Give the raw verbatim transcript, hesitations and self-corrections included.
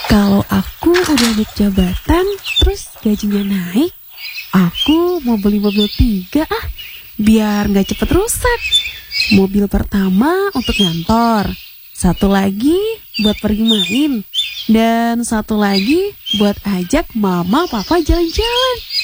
Kalau aku udah naik jabatan, terus gajinya naik, aku mau beli mobil tiga ah, biar gak cepet rusak. Mobil pertama untuk ngantor, satu lagi buat pergi main, dan satu lagi buat ajak mama papa jalan-jalan.